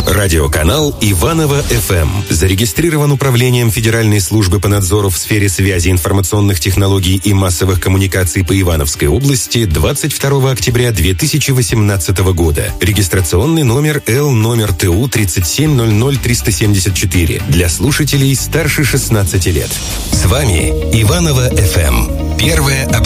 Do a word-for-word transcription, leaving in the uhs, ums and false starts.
Радиоканал Иваново-эф эм зарегистрирован Управлением Федеральной службы по надзору в сфере связи, информационных технологий и массовых коммуникаций по Ивановской области двадцать второго октября две тысячи восемнадцатого года. Регистрационный номер Л номер Т У тридцать семь ноль ноль триста семьдесят четыре для слушателей старше шестнадцати лет. С вами Иваново-эф эм. Первая